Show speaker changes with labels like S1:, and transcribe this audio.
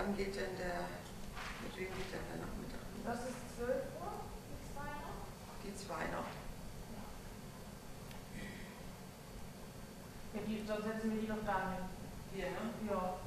S1: wann geht denn mit wem geht denn der Nachmittag?
S2: Das ist 12 Uhr, die 2 noch.
S1: Die 2 noch.
S2: Ja, dann setzen wir die doch da hin.
S1: Hier, ne?
S2: Ja.